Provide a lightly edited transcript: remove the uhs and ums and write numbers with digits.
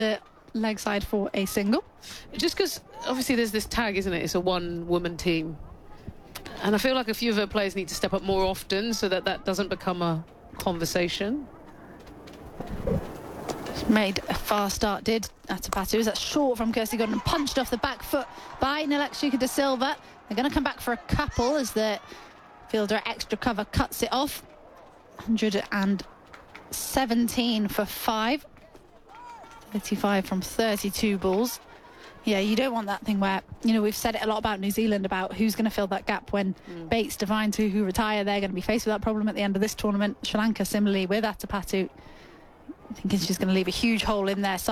the leg side for a single. Just because obviously there's this tag, isn't it? It's a one-woman team. And I feel like a few of her players need to step up more often so that that doesn't become a conversation. Made a fast start, did Atapatu. That's short from Kirsty Gordon, punched off the back foot by Nilekshuka de Silva. They're going to come back for a couple as the fielder extra cover cuts it off. 117 for 5. 35 from 32 balls. Yeah, you don't want that thing where, you know, we've said it a lot about New Zealand, about who's going to fill that gap when Bates, Devine, Tuhu retire. They're going to be faced with that problem at the end of this tournament. Sri Lanka, similarly, with Atapatu, I think she's going to leave a huge hole in their side.